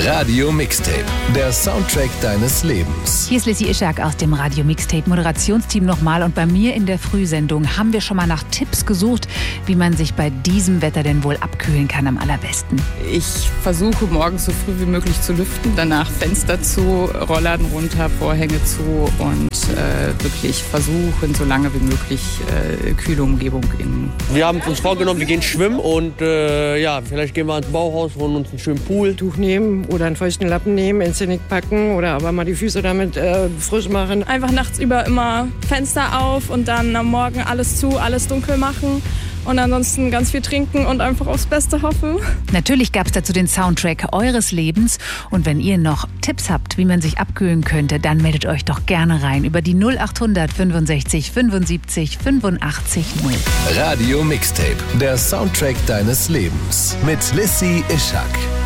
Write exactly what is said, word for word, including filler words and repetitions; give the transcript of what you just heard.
Radio Mixtape, der Soundtrack deines Lebens. Hier ist Lissy Ischak aus dem Radio Mixtape Moderationsteam nochmal. Und bei mir in der Frühsendung haben wir schon mal nach Tipps gesucht, wie man sich bei diesem Wetter denn wohl abkühlen kann am allerbesten. Ich versuche morgens so früh wie möglich zu lüften, danach Fenster zu, Rollladen runter, Vorhänge zu und äh, wirklich versuchen, so lange wie möglich äh, kühle Umgebung in. Wir haben uns vorgenommen, wir gehen schwimmen und äh, ja, vielleicht gehen wir ins Bauhaus, holen uns einen schönen Pool. Tuch nehmen oder einen feuchten Lappen nehmen, ins Genick packen oder aber mal die Füße damit äh, frisch machen. Einfach nachts über immer Fenster auf und dann am Morgen alles zu, alles dunkel machen. Und ansonsten ganz viel trinken und einfach aufs Beste hoffen. Natürlich gab es dazu den Soundtrack eures Lebens. Und wenn ihr noch Tipps habt, wie man sich abkühlen könnte, dann meldet euch doch gerne rein über die null acht hundert fünfundsechzig fünfundsiebzig fünfundachtzig null. Radio Mixtape, der Soundtrack deines Lebens mit Lissy Ischak.